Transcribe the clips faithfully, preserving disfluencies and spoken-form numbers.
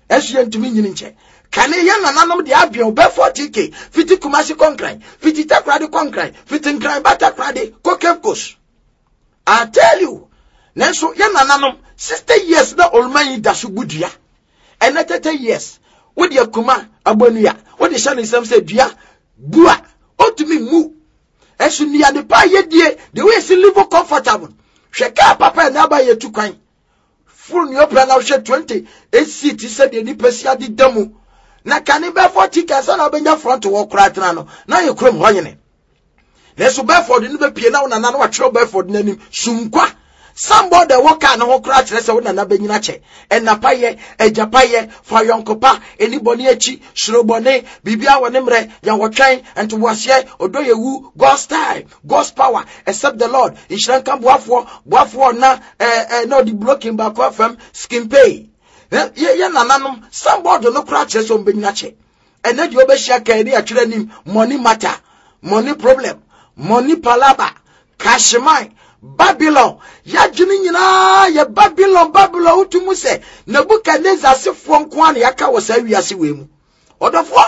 Esu ntumi nyini nche. Kane ye nananom de adwen be forty k fifty Kumasi Konkran fifty Takrade Konkran fifty Nkran Batakrade Kokefkos. I tell you, Nenso ye nananom sixty years na olman da so budua. Ene thirty years wo de akuma abonua wo de hye nsem se dua bua otumi mu. Esu ni ade pa ye die the way se live comfortable. Hwe ka papa na ba ye tu kwan. Full new plan na hwe twenty eight seat said the nipasia di damu. Na kani be forty ka sa na benya front wo kra tena no na ye krom hoyene leso be for the no be pie na na na wa tro be for the nanim sunkwa somebody work na ho kra kire se wo na na benyina che enapaye ejapaye fa yonkopa eniboni echi shrobone bibia wone mre ya wotwen ento wase odoyewu God's time God's power except the Lord inshranka boafo boafo na eh eh no the blocking back of skin pay. Ye ye nananom somebody no kra kire so mbenyina che ene de obehia kan ni atwere nim money matter money problem money palaba cashmine Babylon ya jini nyina ya Babylon Babylon utumu se Nebukadnezar sefo nko an ya ka wo sa wiase wemu odofo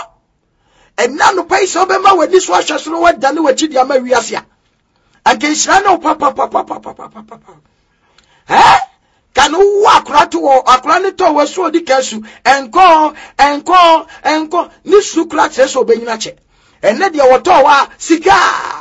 enna no pai so be ma wadi so ahwe so wada ne wachi dia ma wiase a agenhira no papa papa papa papa eh kanu akura to akura ne to we so di kasu enko enko enko ni sukra che so benyina che enne de woto wa sika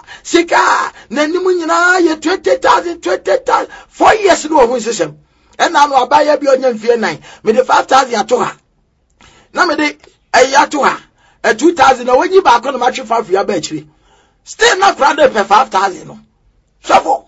sika na nimu nyina ye twenty thousand twenty thousand four years no ho system enna no abaya bi onya mfie nine me de five thousand ato ha na me de ayi ato ha e two thousand na wonyi ba ko no ma twe five ya ba chiri still not crowded per five thousand no so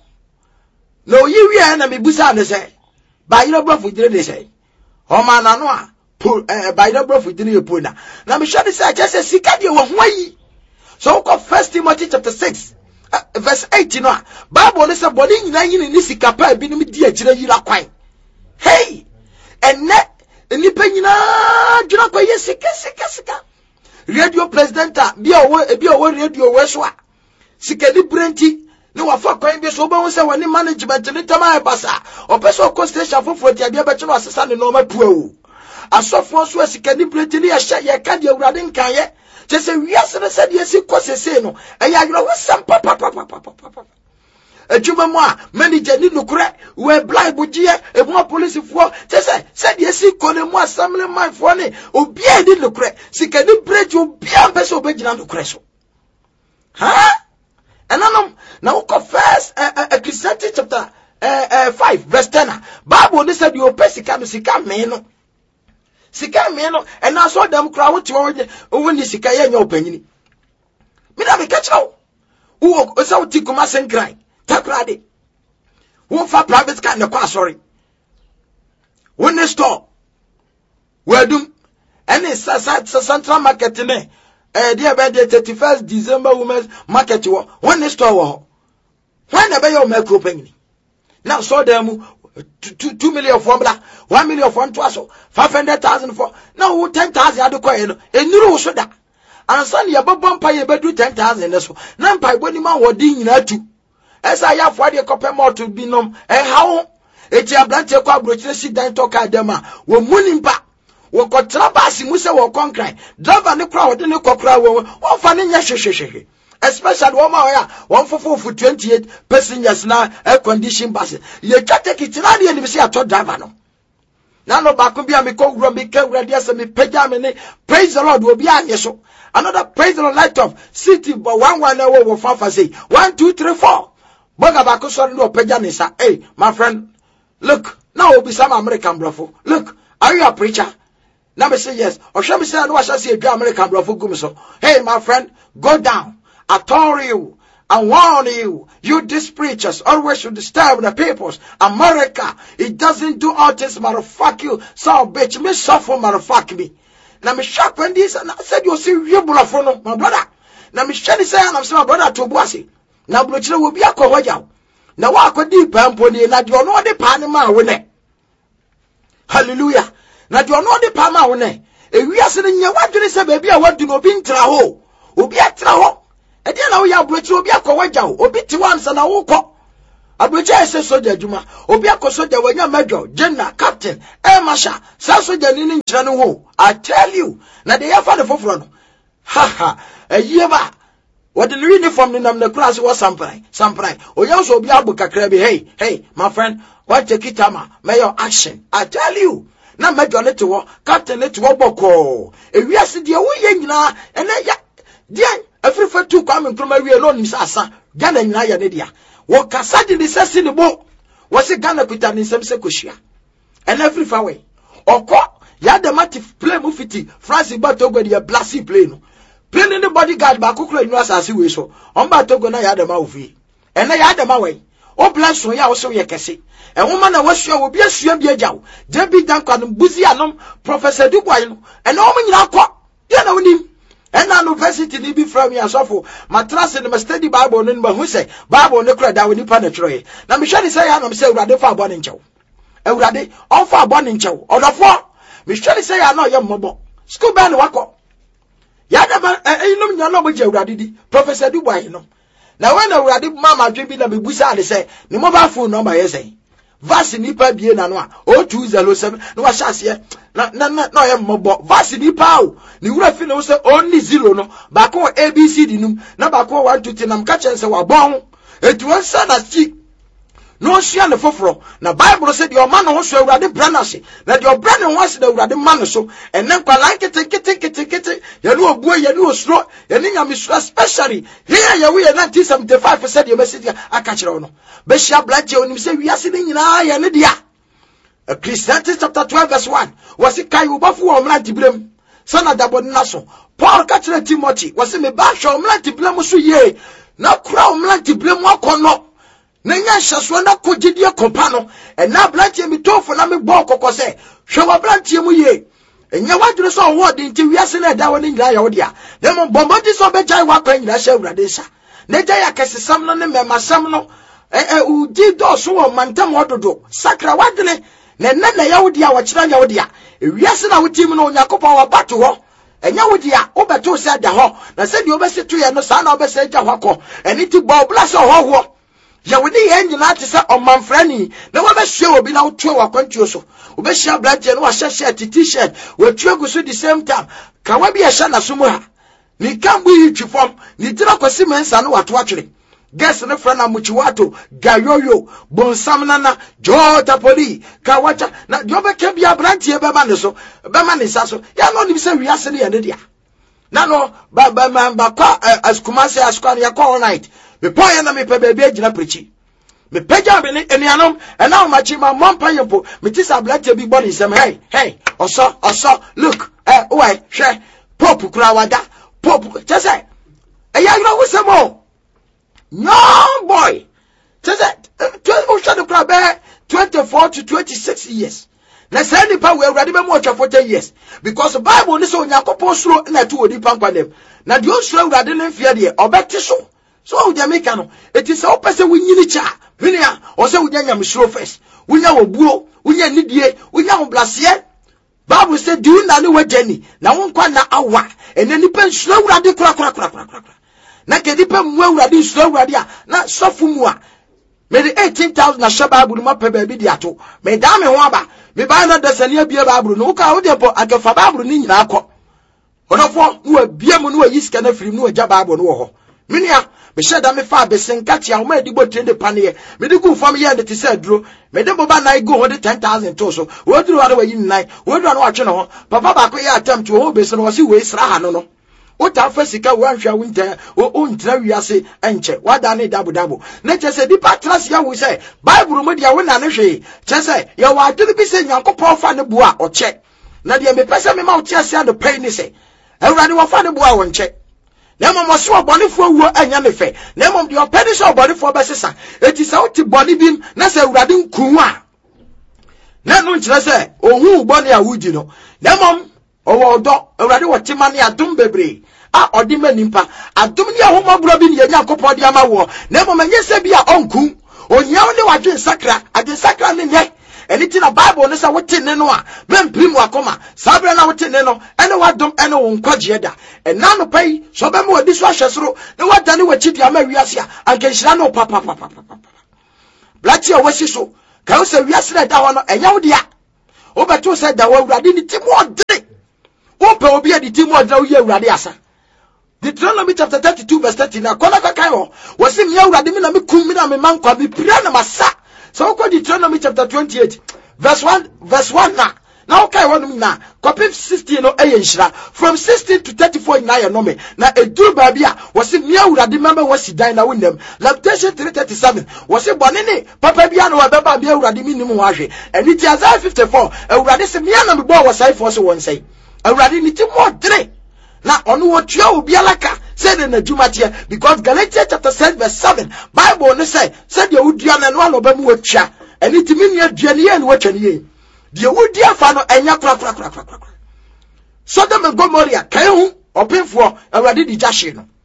no yi wi na me busa ne say ba yiro bro fudire de say o ma na no a ba yiro bro fudire ye pona na me hwe de say je say sika de wo ho yi. So First Timothy chapter six uh, verse eight, you know, Bible is a body in the sika pa bi no di agire yira kwan. Hey, and net ni penyina djuna kwa ye sika sika sika. Radio president bi owo bi owo radio we so a. Sika ni brenti ni wa fa kwan bi so bo se woni management ni tama e basa. Opeso ko station fofo ti ade be che no asesa ne no ma tuawu. Asofo so sika ni brenti ni ya hye ye ka de awurade nkan ye. Just say we are said yes, say no. And I know some papa papa papa papa. A Juma moi, manager ni lucre, we blind budget, a more police for. Just say, said yes, call moi, some my funny, or be a little lucre. See, can you break your beer best obedient to crash? Huh? And now confess a Christianity chapter five, verse ten. Bible said you pay Sika Sika man. Sika me no and I saw them crowd to when the sika ye your penny. Me na me catch out. Who o so ti Kumasi Nkran Takrade. Who for private car na kwa sorry. When the store. We do any central market ne eh there by the thirty-first December women's market wo when the store wo. When na be your micro penny. Now saw them Two, two million formula, one million for twaso, five hundred thousand for now ten thousand adequate, and you so that. And son, your bump pay bedu ten thousand. Nan pay body man were ding na two. As I have for the copper more to be known, and how it's a blanche quabroach, sit down talk at them, were mooning back. We got trabasi, Musa will conquer, drive on the crowd in the cockra, one funny yashe. Especially one more one for four for twenty-eight passengers now air condition buses. You can't take it in any and see a top driver. No, now no back will be a me cold run, me care radius and me pajama. Praise the Lord will be on yes. Another praise the Lord light of city, but one one hour will fafa say one, two, three, four. Bogabako sorry no pajanisa. Hey, my friend, look, now will be some American bravo. Look, are you a preacher? Now me say yes. Or shall me say I know I shall see a American bravo gumso. Hey, my friend, go down. I told you, I warn you, you these preachers always should disturb the peoples. America, it doesn't do all this, motherfuck you. So bitch, me suffer, motherfuck me. Now me shock when this, and I said you see you bulafono, my brother. Now me shady say I'm saying my brother to bossy. Now blochile will be a cowaja. Now I could deep and pony, and you know the panama winner. Hallelujah. Now you know the panama winner. If we are sitting here, what do they say, baby? I want to know being traho. Ubi a traho. E dey na wo ya brochi obi akowaja obi ti wan sa na wo kọ Abuja say soldier juma. Obi akọ soldier wanya major, general, captain, air marshal. Sa soldier ni ni nkyira no ho. I tell you. Na de yafa de foforo no. Ha ha. E yeba. What the uniform ni nam na class was samprai. Samprai. Oya so obi abu kakra bi. Hey, hey, my friend. What take it ama? May your action. I tell you. Na major let to wo, captain let to wo boko. E wi ase de wo ye nyina. Ene ya. Dia every for two come in from we alone is asa. Gana nyina ya ne dia. Wo kasa di sesi ne bo. Wo se Ghana kuta ni nsem se koshia. And every far way. Oko ya de mati play mu fiti. France ba Togo de blasi play no. Play ni bodyguard ba kokoro inu asase we so. On ba Togo na ya de ma ofi. And na ya de ma we. O bless so ya wo so ye kese. E woma na wasua obi asua bi agyaw. Je bi dan kwa no buzi anom Professor Dubois no. And o mo nyina kọ. Ye na wonim. And na university ni bi from ya sofo matrase ne study Bible no ba hu say Bible ne kura da woni pa na twere na me hwe ni say ya no say Awurade fa abo ne nchew Awurade on fa abo ne nchew odofo me hwe ni say ya no ye mmobo school ban wakọ ya da ba enum nya no bo je Awurade di Professor Dubois no na when Awurade mama dwe bi na me busa ade say ni mobile phone number ye say Vasi nipa bie na no a zero two zero seven no wa hyase na na na ye mmobo vasi nipa o ni wura fi na wo se only zero no ba ko A B C D num na ba ko one two three na mka chen se wa bon etu won sa na chi no hia ne foforo na Bible say de o man no so Awurade bra na hye na de o bra ne ho se de Awurade man so enen kwa lan kete kete kete kete ye no obuo ye no osuro ye ne nyame so especially here ye we nineteen seventy-five percent ye message aka kire no be hia blache onim se wiase ne nyina ye ne dia Ecclesiastes chapter twelve verse one was it kai ubafo o mlanti blem sana dabo na so Paul ka kire Timothy was me ba hwe o mlanti blem so ye na kura o mlanti blem akono na nya hyaso na kogidie kompa no e na blantie mi tofo na me bo kokose hwe wa blantie mu ye enya wadure so wo de nti wiase na da woni nyira ya wo dia na mo bombodi so be jai wa kwa nyira hye Awurade sha na ja ya kesesam no ne memasam no eh eh udi do so wo mantam ododo sakra wadene na na na ya wo dia wo kira ya wo dia e wiase na wo tim no Yakobon wa bato ho enya wo dia wo beto se da ho na se di obesetu ye no sa na obese ja hwa ko eni ti bo blase ho ho ya woni ye nyina te se omanfrani na wo be hwe obi na wo tuo wa kwantuo so wo be hia blaje no wa hye t-shirt wo tuo gu so the same time ka wa bi ya hya na so mu ha ni kambu yi twifom ni tira kwasi mensa no wato atwere guess ne frana muchiwato gayoyo bonsam nana jota poli ka wacha na jobe ke bia brantie be ma ne so be ma ne sa so ya no ni se wiase ne ya ne dia na no ba ba ba kwa askumase askwan ya kwa all night me poye na me pe bebe agina prechi me peja be ne enianom e na ma chi ma mompa yempo me ti sa blache bi body sem hey hey oso oso look eh why hwe pop kura wada pop just say e ya gro wo semo no boy just say o shade kura be twenty-four to twenty-six years na say ni pa we Awurade be mo twa forty years because the Bible ni so Yakobon suro na tu odi pankwanem na de o suro Awurade ne mfia de obeti so so we Jamaica no it is so person we nyini cha hwenia o say we nyam suro first we nya obuo we nya nidie we nya oblase Bible say do na ne wagani na won kwa na awa ene nipa suro Awurade kura kura kura kura na ke nipa mu Awurade suro Awurade a na sofu mu a me the eighteen thousand na shaba Bible ma pe ba bi di ato me da me ho aba me ba na dasania bia Bible no ka wo de po agafa Bible ni nyina akọ onofo no bia mu no yiska na firi no agya Bible no wo ho minia me sheda me fa be senkati a wo ma digbo trende pane me digu fam ye de te se duro me de boba na go ho de ten thousand to so wo duru wa de wa yin nine wo duru na wa twe no ho papa ba ko ye attempt wo be so no wo si we sra ha no no o ta fa sika wo anhwa wo nta o ntra wiase enche wada ne dabo dabo na che se dipa trust ya wo se Bible mo dia wo na ne hwe che se ya wa de bi se Nyankopon fa ne bua o che na de me pese me ma o ti ase ando pay ni se Awurade wo fa ne bua wo nche na mo mo so obonefo wuo anya ne fe na mo de opedi so obonefo be sesa eti se o ti boni bim na se Awurade nku a na no nkyere se ohu boni a wuji no na mo owo odo Awurade wo ti mane adom bebre a odi manimpa adom ni ahomabro bi ne Yakobon di ama wo na mo manye se bia onku onyaw ne wadwe sakra ade sakra ne ne eni ti na Bible ne sa wote ne no a memprim wakoma sabre na wote ne no ene wadom ene wo nkwaje da ena no pai so be mo odi so ahwesoro ne wadane wachi di ama wiase a ankenhyira no papa papa papa Blachi awasi so. Ka say wiase na da ho no enya wo dia. Wo beto say da wo awurade ni timo odre. Wo pe obi adi timo odre wo ye awurade asa. Deuteronomy chapter thirty-two verse thirty na kona ka kai ho. Wo se me awurade me na me kum me na me mankwa me pira na masa. So ko Deuteronomy chapter twenty-eight verse one verse one na. Now okay one na copy sixteen no eyenshira from sixteen to thirty-four na ye no me na eduru ba bia wo se me awurade member wo sidan na wonam Lamentation three thirty-seven wo se bone ne papa bia no baba bia awurade minim ho ahwe eni ti Isaiah fifty-four awurade se me na me bo wo sai for so won sai awurade ni ti mo dre na onu wo tua obi alaka say the najumatia because Galatians chapter six verse seven Bible no say say the udua na no aloba mu watua eni ti me nua dua ne ye no watwa ne ye the would dear father enya kra kra kra kra kra. Sodom and Gomorrah kai hu opinfo awurade di jashe no.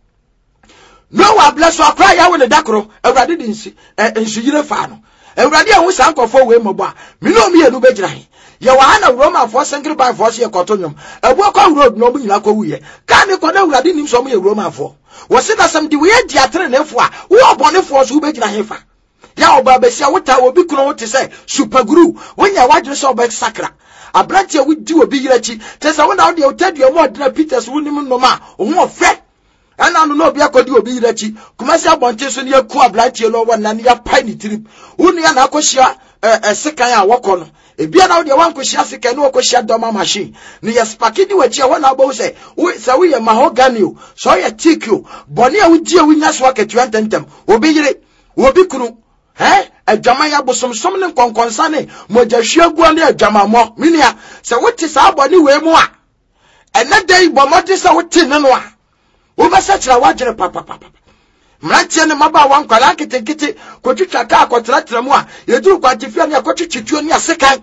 Noah bless wa cry ya we ne dakro awurade di nsi nsuyire fa no. Awurade ahu sankofo we mobo a me no me enu begira he. Ye wa na Roma for singri by force ye kotonyom. Ebu akwa road no bu nyina kwa wuye. Ka ne ko na awurade nim so mo ye Roma for. Wo se da sam di we di atre ne fo a wo obonefo so begira he fa. Ya oba besia wota obi kuno wote say super glue wonya wadre so oba sakra abrantia wudi obi yirachi te say wona wode otadua mo odra Peters wonim no ma oho fe ana no no obi akodi obi yirachi kumasi abonte so ne yaku abrantia no wona ne ya pai ni trip wonu ya na akohia eh sekan a wokọ no ebia na wode wankohia sekan no wakohia doma machine ne ya spakidi wachi wona abo say we say we mahogany o so ya teak o boni a wudi a winya so aketu antentem obi yire obi kunu eh adwama ya bosom som ne konkonsa ne moja hwegua ne adwama mo minia se wote sa abone we mu a ena dai bomode se wote ne no a wo ba sa kira wagere papa papa mrantie ne maba wankwala ketekete kotwitwa ka akotratra mu a yeduru kwatifia ne akotwitwituo ne asekan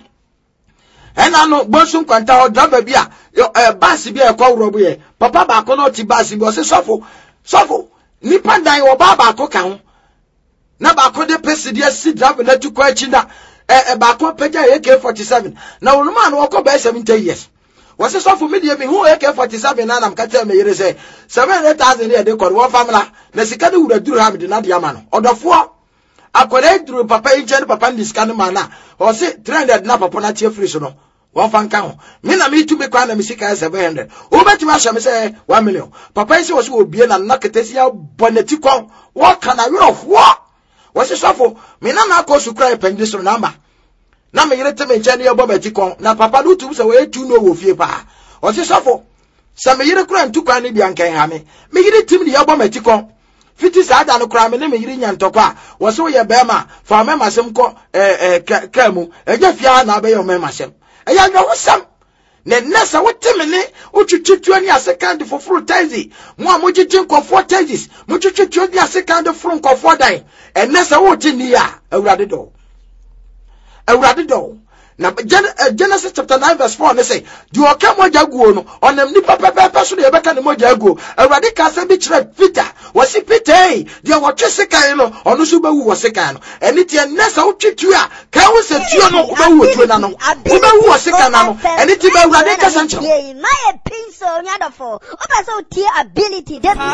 ena no bonsun kwanta o driver bia eh bus bia ekowro ye papa ba ko no ti bus bi o se sofo sofo ni pandan wo ba ba ko ka ho na ba ko de presidia si driver na tu kwa chi na eh ba ko peja A K forty-seven na wonuma na wo ko ba seventy years wo se sofo me de me hu A K forty-seven na nam ka tell me yere say seven hundred thousand e de ko wo famla na sika de wura duru ha me de na de ama no odofo akore duru papa inche papa ndi sika no ma na o se three hundred na papa na tie free so no wo fa nka ho me na me tu me kwa na me sika seven hundred wo beti ma sha me say one million papa isi wo se obie na na ketesi ya boneti kon wo kana we of wo wasi sofo me na na akosu kra pendi so namba na me yire teme nche ne yobo beti kon na papa no tu so we tu no wo fie pa wasi sofo sa me yire kra ntu kwa ne bia nkan ha me me yire tim ne yobo beti kon fiti sa da no kra me ne me yire nyantoko a wasi wo ye bema fa me masem ko eh eh kamu eja fia na be yo me masem eya no wosam ne nessa woteme ne otwitwitwa ni asekand for fruit taxi mo a mogiti nkofo taxis mo twitwitwa ni asekand for nkofo dan e nessa wotini ya awurade do awurade do na Genesis chapter nine verse four ne say di oka moja guo no onam ni papa papa so de beka ne moja guo awurade ka se bi kire Peter wasi Peter di o wotwe sekan no ono so bawu wo sekan no eni tie nessa wotwitwa ka wo se tuo no bawu otuo na no wo bawu wo sekan na no eni tie ba awurade ka sancho my opinion so nyadofo o ba so tie ability